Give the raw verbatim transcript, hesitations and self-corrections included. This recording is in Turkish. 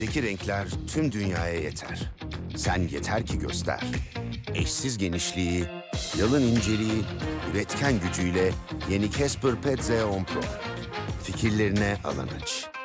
Deki renkler tüm dünyaya yeter. Sen yeter ki göster. Eşsiz genişliği, yalın inceliği, üretken gücüyle yeni Casper Pet Z on Pro. Fikirlerine alan aç.